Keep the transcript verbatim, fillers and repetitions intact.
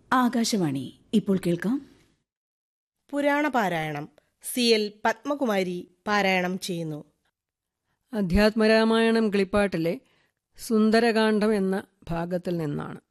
ആകാശവാണി. ഇപ്പോൾ കേൾക്കാം പുരാണ പാരായണം. സി എൽ പത്മകുമാരി പാരായണം ചെയ്യുന്നു. അധ്യാത്മരാമായണം കിളിപ്പാട്ടിലെ സുന്ദരകാന്ഡം എന്ന ഭാഗത്തിൽ നിന്നാണ്.